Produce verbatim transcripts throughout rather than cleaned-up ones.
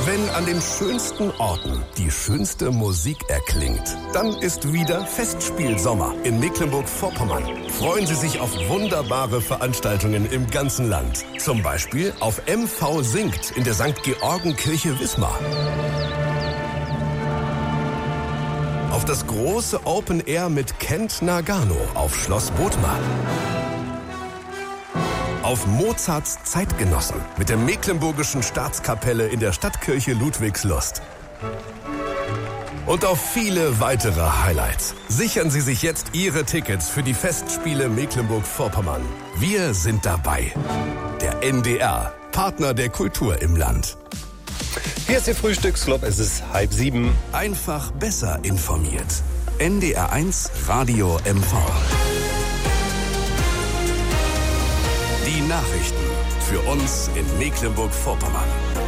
Wenn an den schönsten Orten die schönste Musik erklingt, dann ist wieder Festspielsommer in Mecklenburg-Vorpommern. Freuen Sie sich auf wunderbare Veranstaltungen im ganzen Land. Zum Beispiel auf M V singt in der Sankt Georgenkirche Wismar. Auf das große Open Air mit Kent Nagano auf Schloss Bothmar. Auf Mozarts Zeitgenossen mit der Mecklenburgischen Staatskapelle in der Stadtkirche Ludwigslust. Und auf viele weitere Highlights. Sichern Sie sich jetzt Ihre Tickets für die Festspiele Mecklenburg-Vorpommern. Wir sind dabei. Der N D R, Partner der Kultur im Land. Hier ist Ihr Frühstücksclub, es ist halb sieben. Einfach besser informiert. N D R eins Radio M V. Die Nachrichten für uns in Mecklenburg-Vorpommern.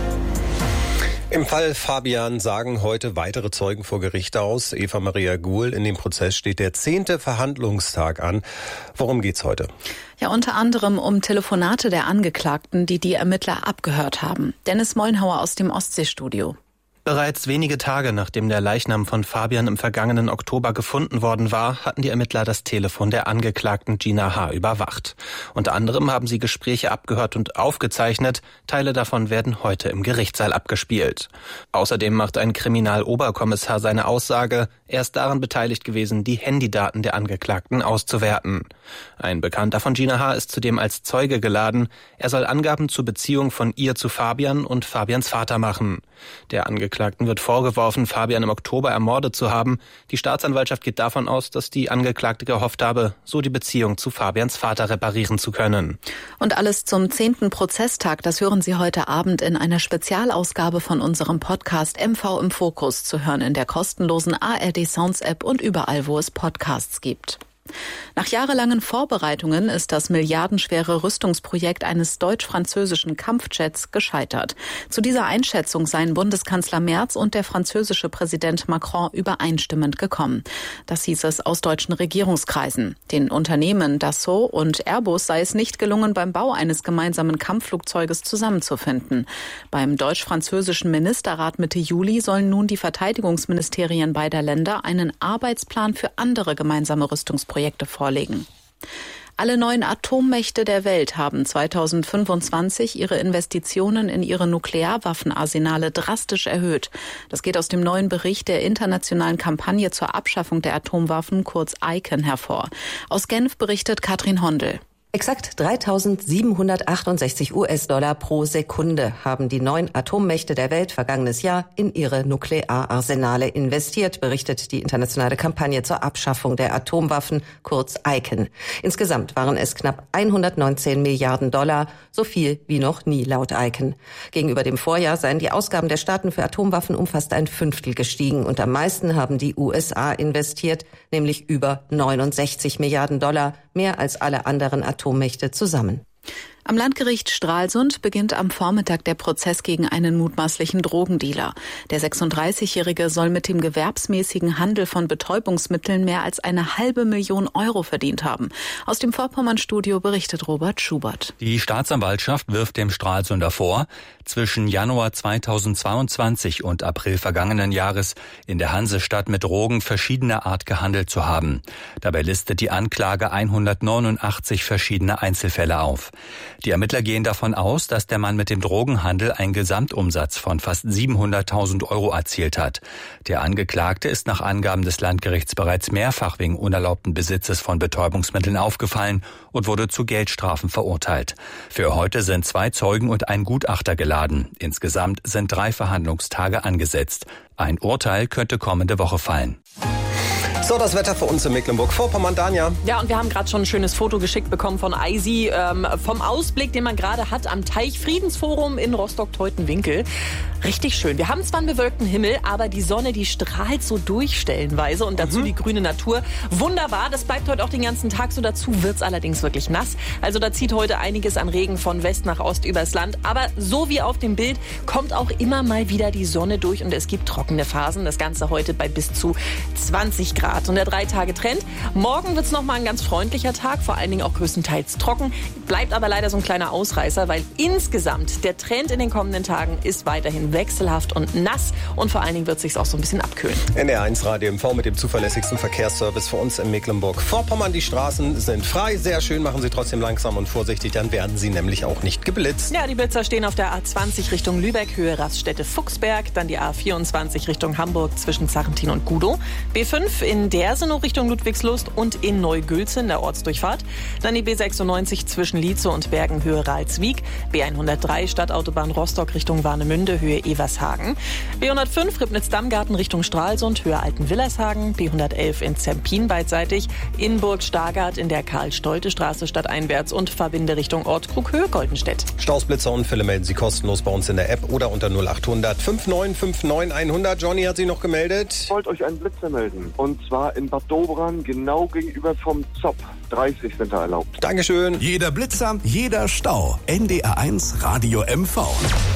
Im Fall Fabian sagen heute weitere Zeugen vor Gericht aus. Eva Maria Guhl, in dem Prozess steht der zehnte Verhandlungstag an. Worum geht's heute? Ja, unter anderem um Telefonate der Angeklagten, die die Ermittler abgehört haben. Dennis Mollenhauer aus dem Ostseestudio. Bereits wenige Tage nachdem der Leichnam von Fabian im vergangenen Oktober gefunden worden war, hatten die Ermittler das Telefon der Angeklagten Gina H. überwacht. Unter anderem haben sie Gespräche abgehört und aufgezeichnet. Teile davon werden heute im Gerichtssaal abgespielt. Außerdem macht ein Kriminaloberkommissar seine Aussage, er ist daran beteiligt gewesen, die Handydaten der Angeklagten auszuwerten. Ein Bekannter von Gina H. ist zudem als Zeuge geladen. Er soll Angaben zur Beziehung von ihr zu Fabian und Fabians Vater machen. Der Angeklagten wird vorgeworfen, Fabian im Oktober ermordet zu haben. Die Staatsanwaltschaft geht davon aus, dass die Angeklagte gehofft habe, so die Beziehung zu Fabians Vater reparieren zu können. Und alles zum zehnten Prozesstag, das hören Sie heute Abend in einer Spezialausgabe von unserem Podcast M V im Fokus, zu hören in der kostenlosen A R D Sounds App und überall, wo es Podcasts gibt. Nach jahrelangen Vorbereitungen ist das milliardenschwere Rüstungsprojekt eines deutsch-französischen Kampfjets gescheitert. Zu dieser Einschätzung seien Bundeskanzler Merz und der französische Präsident Macron übereinstimmend gekommen. Das hieß es aus deutschen Regierungskreisen. Den Unternehmen Dassault und Airbus sei es nicht gelungen, beim Bau eines gemeinsamen Kampfflugzeuges zusammenzufinden. Beim deutsch-französischen Ministerrat Mitte Juli sollen nun die Verteidigungsministerien beider Länder einen Arbeitsplan für andere gemeinsame Rüstungsprojekte Projekte vorlegen. Alle neuen Atommächte der Welt haben zweitausendfünfundzwanzig ihre Investitionen in ihre Nuklearwaffenarsenale drastisch erhöht. Das geht aus dem neuen Bericht der internationalen Kampagne zur Abschaffung der Atomwaffen, kurz I C A N, hervor. Aus Genf berichtet Katrin Hondel. Exakt dreitausendsiebenhundertachtundsechzig US-Dollar pro Sekunde haben die neun Atommächte der Welt vergangenes Jahr in ihre Nukleararsenale investiert, berichtet die internationale Kampagne zur Abschaffung der Atomwaffen, kurz I C A N. Insgesamt waren es knapp hundertneunzehn Milliarden Dollar, so viel wie noch nie laut I C A N. Gegenüber dem Vorjahr seien die Ausgaben der Staaten für Atomwaffen um fast ein Fünftel gestiegen und am meisten haben die U S A investiert, nämlich über neunundsechzig Milliarden Dollar, mehr als alle anderen Atommächte zusammen. Am Landgericht Stralsund beginnt am Vormittag der Prozess gegen einen mutmaßlichen Drogendealer. Der sechsunddreißigjährige soll mit dem gewerbsmäßigen Handel von Betäubungsmitteln mehr als eine halbe Million Euro verdient haben. Aus dem Vorpommern-Studio berichtet Robert Schubert. Die Staatsanwaltschaft wirft dem Stralsunder vor, zwischen Januar zweitausendzweiundzwanzig und April vergangenen Jahres in der Hansestadt mit Drogen verschiedener Art gehandelt zu haben. Dabei listet die Anklage hundertneunundachtzig verschiedene Einzelfälle auf. Die Ermittler gehen davon aus, dass der Mann mit dem Drogenhandel einen Gesamtumsatz von fast siebenhunderttausend Euro erzielt hat. Der Angeklagte ist nach Angaben des Landgerichts bereits mehrfach wegen unerlaubten Besitzes von Betäubungsmitteln aufgefallen und wurde zu Geldstrafen verurteilt. Für heute sind zwei Zeugen und ein Gutachter geladen. Insgesamt sind drei Verhandlungstage angesetzt. Ein Urteil könnte kommende Woche fallen. So, das Wetter für uns in Mecklenburg-Vorpommern, Danja. Ja, und wir haben gerade schon ein schönes Foto geschickt bekommen von Eisi ähm, vom Ausblick, den man gerade hat am Teich Friedensforum in Rostock-Teutenwinkel. Richtig schön. Wir haben zwar einen bewölkten Himmel, aber die Sonne, die strahlt so durch stellenweise und dazu mhm. die grüne Natur. Wunderbar, das bleibt heute auch den ganzen Tag so. Dazu wird's allerdings wirklich nass. Also da zieht heute einiges an Regen von West nach Ost übers Land. Aber so wie auf dem Bild kommt auch immer mal wieder die Sonne durch und es gibt trockene Phasen. Das Ganze heute bei bis zu zwanzig Grad. Start. Und der Drei-Tage-Trend. Morgen wird es nochmal ein ganz freundlicher Tag, vor allen Dingen auch größtenteils trocken. Bleibt aber leider so ein kleiner Ausreißer, weil insgesamt der Trend in den kommenden Tagen ist weiterhin wechselhaft und nass. Und vor allen Dingen wird es sich auch so ein bisschen abkühlen. N D R eins Radio M V mit dem zuverlässigsten Verkehrsservice für uns in Mecklenburg-Vorpommern. Die Straßen sind frei, sehr schön, machen Sie trotzdem langsam und vorsichtig, dann werden Sie nämlich auch nicht geblitzt. Ja, die Blitzer stehen auf der A zwanzig Richtung Lübeck, Höhe Raststätte-Fuchsberg, dann die A vierundzwanzig Richtung Hamburg zwischen Sarrentin und Gudow, B fünf in Dersenow Richtung Ludwigslust und in Neugülze in der Ortsdurchfahrt, dann die B sechsundneunzig zwischen Lietzow und Bergen, Höhe Ralswiek, B hundertdrei Stadtautobahn Rostock Richtung Warnemünde, Höhe Evershagen, B hundertfünf Ribnitz-Dammgarten Richtung Stralsund, Höhe Altenwillershagen, B hundertelf in Zempin beidseitig, in Burg-Stargard in der Karl-Stolte-Straße stadteinwärts und Verbinde Richtung Ortskrug, Höhe Goldenstedt. Staus, Blitzer und Fälle melden Sie kostenlos bei uns in der App oder unter null achthundert fünfundneunzig fünfundneunzig hundert. Johnny hat sich noch gemeldet. Ich wollte euch einen Blitzer melden. Und zwar in Bad Doberan, genau gegenüber vom Zopp. dreißig sind da erlaubt. Dankeschön. Jeder Blitzer, jeder Stau. N D R eins Radio M V.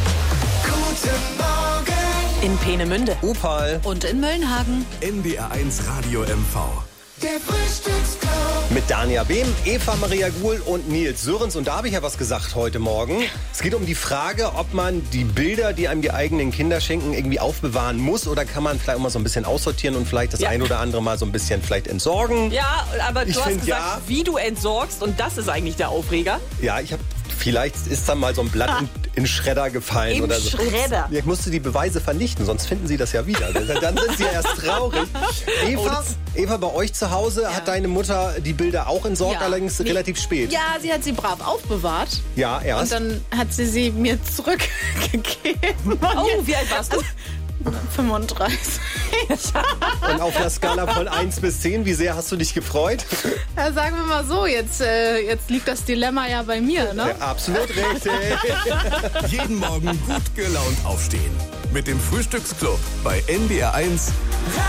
Guten Morgen. In Peenemünde. Opal. Und in Möllnhagen. N D R eins Radio M V. Der Frühstücksclub. Mit Dania Behm, Eva Maria Guhl und Nils Sörens. Und da habe ich ja was gesagt heute Morgen. Es geht um die Frage, ob man die Bilder, die einem die eigenen Kinder schenken, irgendwie aufbewahren muss. Oder kann man vielleicht auch mal so ein bisschen aussortieren und vielleicht das Ja. ein oder andere mal so ein bisschen vielleicht entsorgen. Ja, aber du Ich hast find, gesagt, ja. wie du entsorgst und das ist eigentlich der Aufreger. Ja, ich habe vielleicht ist da mal so ein Blatt in, in Schredder gefallen Im oder so. Schredder. Ja, ich musste die Beweise vernichten, sonst finden Sie das ja wieder. Dann sind Sie ja erst traurig. Eva, Eva, bei euch zu Hause Ja. hat deine Mutter die Bilder auch entsorgt, Ja. allerdings Nee. relativ spät. Ja, sie hat sie brav aufbewahrt. Ja, Und erst. dann hat sie sie mir zurückgegeben. Oh, wie alt warst du? fünfunddreißig. Und auf einer Skala von eins bis zehn, wie sehr hast du dich gefreut? Ja, sagen wir mal so, jetzt, äh, jetzt liegt das Dilemma ja bei mir, ne? Ja, absolut richtig. Jeden Morgen gut gelaunt aufstehen. Mit dem Frühstücksclub bei N D R eins